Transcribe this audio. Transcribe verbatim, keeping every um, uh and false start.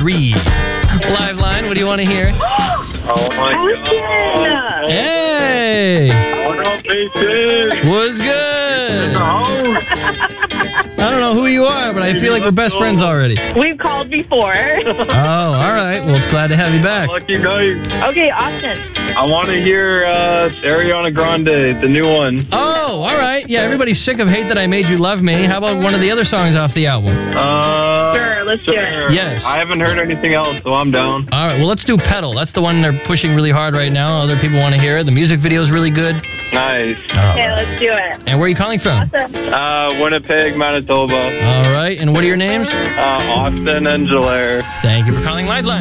three. Live line, what do you want to hear? Oh my God. Hey! What up, Peyton? What's good? Oh. I don't know who you are, but I feel like we're best friends already. We've called before. Oh, all right. Well, it's glad to have you back. Lucky guys. Okay, Austin. I want to hear uh, Ariana Grande, the new one. Oh, all right. Yeah, everybody's sick of Hate That I Made You Love Me. How about one of the other songs off the album? Uh, Sure, let's do it. sure. Yes. I haven't heard anything else, so I'm down. All right, well, let's do Pedal. That's the one they're pushing really hard right now. Other people want to hear it. The music video is really good. Nice. Okay, let's do it. And where are you calling from? Awesome. Uh, Winnipeg, Manitoba. All right, and what are your names? Uh, Austin and Gelaire. Thank you for calling Liveline.